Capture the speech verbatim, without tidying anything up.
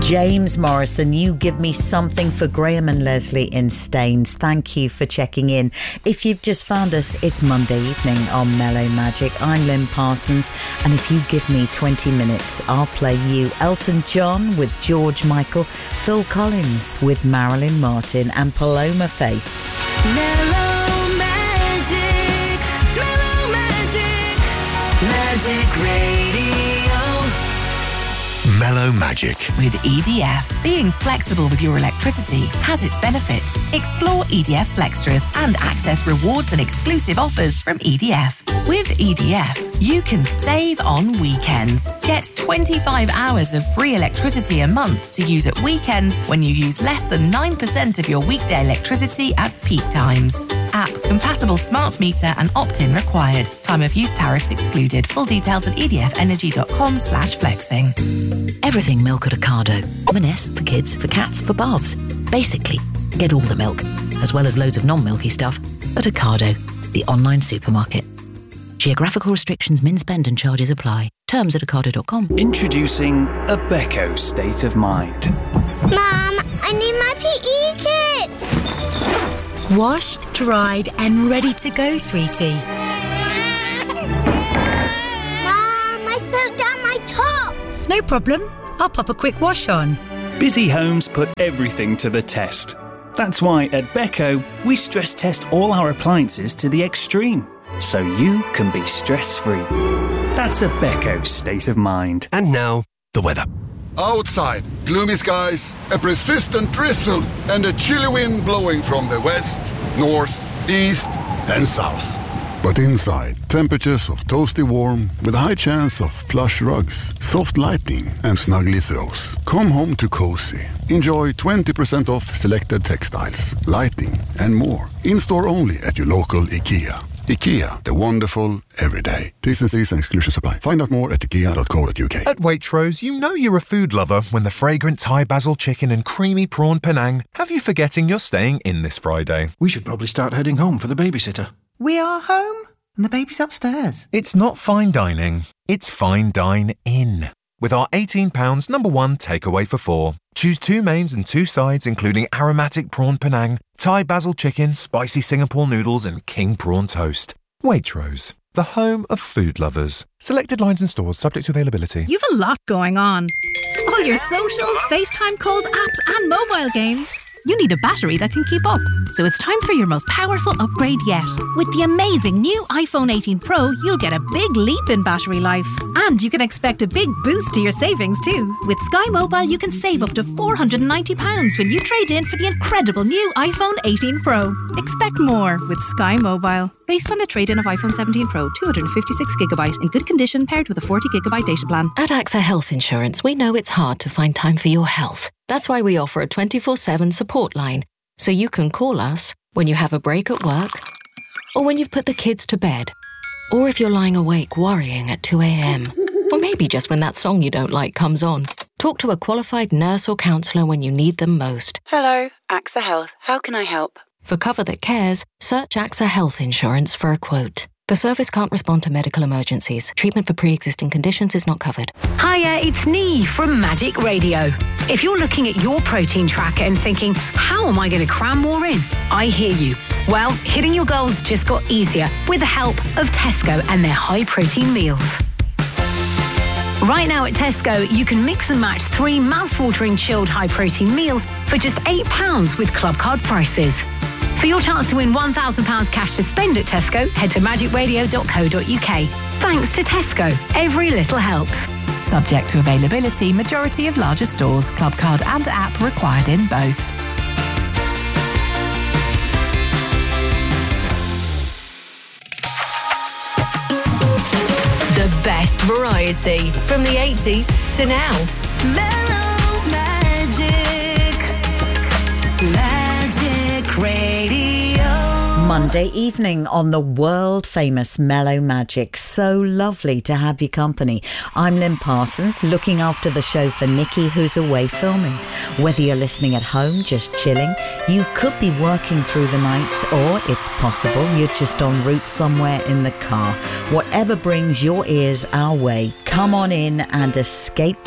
James Morrison, You Give Me Something for Graham and Leslie in Staines. Thank you for checking in. If you've just found us, it's Monday evening on Mellow Magic. I'm Lynn Parsons, and if you give me twenty minutes, I'll play you Elton John with George Michael, Phil Collins with Marilyn Martin, and Paloma Faith. Mellow Magic, Mellow Magic, Magic Radio. Mellow Magic. With E D F, being flexible with your electricity has its benefits. Explore E D F Flextras and access rewards and exclusive offers from E D F. With E D F, you can save on weekends. Get twenty-five hours of free electricity a month to use at weekends when you use less than nine percent of your weekday electricity at peak times. App compatible smart meter and opt-in required. Time of use tariffs excluded. Full details at edfenergy.com slash flexing. Everything milk at Ocado. M and S for kids, for cats, for baths. Basically, get all the milk, as well as loads of non-milky stuff, at Ocado, the online supermarket. Geographical restrictions, min spend and charges apply. Terms at ocado dot com. Introducing a Becco State of Mind. Mum, I need my P E kit. Washed, dried and ready to go, sweetie. Mum, I spilled down my top. No problem. I'll pop a quick wash on. Busy homes put everything to the test. That's why at Becco, we stress test all our appliances to the extreme, so you can be stress-free. That's a Becco State of Mind. And now, the weather. Outside, gloomy skies, a persistent drizzle, and a chilly wind blowing from the west, north, east, and south. But inside, temperatures of toasty warm with a high chance of plush rugs, soft lighting, and snuggly throws. Come home to cozy. Enjoy twenty percent off selected textiles, lighting, and more. In-store only at your local IKEA. IKEA, the wonderful everyday. T's and C's and exclusions apply. Find out more at ikea dot co dot uk. At Waitrose, you know you're a food lover when the fragrant Thai basil chicken and creamy prawn Penang have you forgetting you're staying in this Friday. We should probably start heading home for the babysitter. We are home and the baby's upstairs. It's not fine dining, it's fine dine-in. With our eighteen pounds number one takeaway for four. Choose two mains and two sides, including aromatic prawn Penang, Thai basil chicken, spicy Singapore noodles, and king prawn toast. Waitrose, the home of food lovers. Selected lines and stores subject to availability. You've a lot going on. All your socials, FaceTime calls, apps, and mobile games. You need a battery that can keep up. So it's time for your most powerful upgrade yet. With the amazing new iPhone eighteen Pro, you'll get a big leap in battery life. And you can expect a big boost to your savings too. With Sky Mobile, you can save up to four hundred ninety pounds when you trade in for the incredible new iPhone eighteen Pro. Expect more with Sky Mobile. Based on a trade-in of iPhone seventeen Pro, two hundred fifty-six gigabyte in good condition paired with a forty gigabyte data plan. At AXA Health Insurance, we know it's hard to find time for your health. That's why we offer a twenty-four seven support line, so you can call us when you have a break at work, or when you've put the kids to bed, or if you're lying awake worrying at two a.m, or maybe just when that song you don't like comes on. Talk to a qualified nurse or counsellor when you need them most. Hello, AXA Health. How can I help? For cover that cares, search AXA Health Insurance for a quote. The service can't respond to medical emergencies. Treatment for pre-existing conditions is not covered. Hiya, it's Nee from Magic Radio. If you're looking at your protein tracker and thinking, how am I going to cram more in? I hear you. Well, hitting your goals just got easier with the help of Tesco and their high-protein meals. Right now at Tesco, you can mix and match three mouth-watering chilled high-protein meals for just eight pounds with club card prices. For your chance to win one thousand pounds cash to spend at Tesco, head to magic radio dot co dot uk. Thanks to Tesco, every little helps. Subject to availability, majority of larger stores, club card and app required in both. The best variety from the eighties to now. Mellow Magic, Magic Radio. Monday evening on the world famous Mellow Magic. So lovely to have your company. I'm Lynn Parsons, looking after the show for Nikki, who's away filming. Whether you're listening at home, just chilling, you could be working through the night, or it's possible you're just en route somewhere in the car. Whatever brings your ears our way, come on in and escape